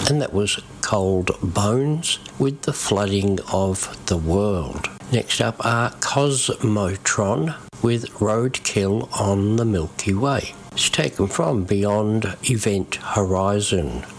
and that was Cold Bones with the Flooding of the World. Next up are Cosmotron with Roadkill on the Milky Way. It's taken from Beyond Event Horizon.